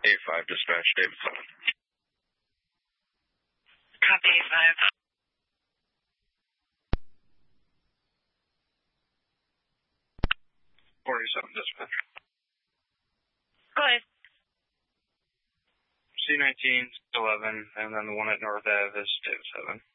8-5 dispatch, David 7. Copy 8-5. 47 dispatch. Go ahead. C-19, 11, and then the one at North Ave is David 7.